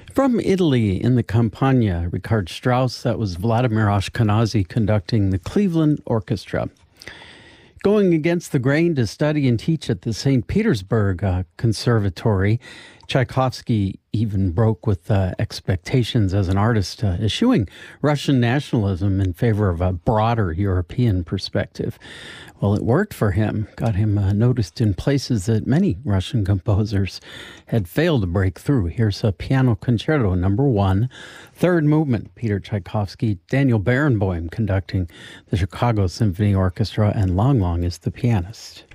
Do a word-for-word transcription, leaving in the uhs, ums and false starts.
From Italy in the Campagna, Richard Strauss, that was Vladimir Ashkenazy conducting the Cleveland Orchestra. Going against the grain to study and teach at the Saint Petersburg uh, Conservatory, Tchaikovsky even broke with uh, expectations as an artist, uh, eschewing Russian nationalism in favor of a broader European perspective. Well, it worked for him, got him uh, noticed in places that many Russian composers had failed to break through. Here's a Piano Concerto number one, third movement, Peter Tchaikovsky, Daniel Barenboim conducting the Chicago Symphony Orchestra, and Long Long is the pianist.